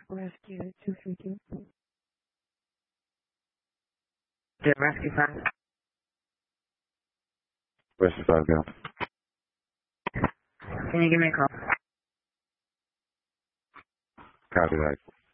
Rescue 232. The rescue 5. Rescue 5, go. Can you give me a call? Copy that.